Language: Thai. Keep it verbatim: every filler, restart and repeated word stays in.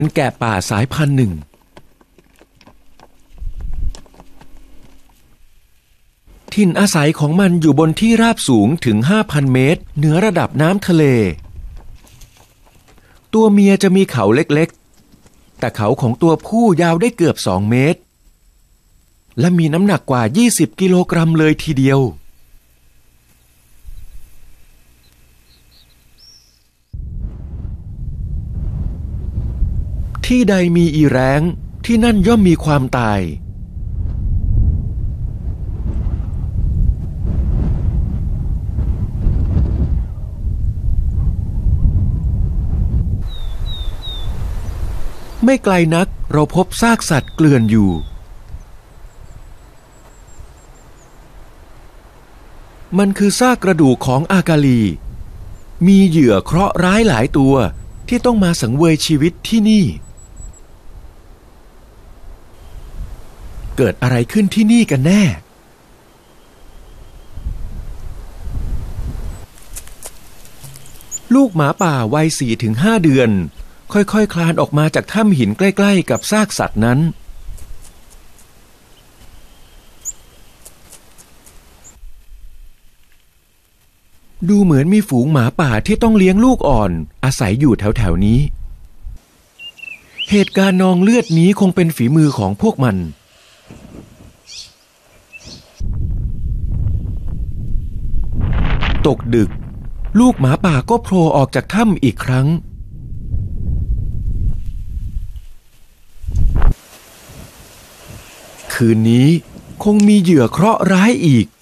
แกะป่าสายพันธุ์หนึ่งถิ่นอาศัยของมันอยู่บนที่ราบสูงถึง ห้าพัน เมตรเหนือระดับน้ำทะเลตัวเมียจะมีเขาเล็กๆแต่เขาของตัวผู้ยาวได้เกือบสองเมตรและมีน้ำหนักกว่ายี่สิบกิโลกรัมเลยทีเดียวที่ใดมีอีแร้งที่นั่นย่อมมีความตายไม่ไกลนักเราพบซากสัตว์เกลื่อนอยู่มันคือซากกระดูกของอากาลีมีเหยื่อเคราะห์ร้ายหลายตัวที่ต้องมาสังเวยชีวิตที่นี่เกิดอะไรขึ้นที่นี่กันแน่ลูกหมาป่าวัย สี่ถึงห้า เดือนค่อยๆ ค, คลานออกมาจากถ้ำหินใกล้ๆกับซากสัตว์นั้นดูเหมือนมีฝูงหมาป่าที่ต้องเลี้ยงลูกอ่อนอาศัยอยู่แถวๆนี้เหตุการณ์นองเลือดนี้คงเป็นฝีมือของพวกมันตกดึกลูกหมาป่าก็โผล่ออกจากถ้ำอีกครั้งคืนนี้คงมีเหยื่อเคราะห์ร้ายอีก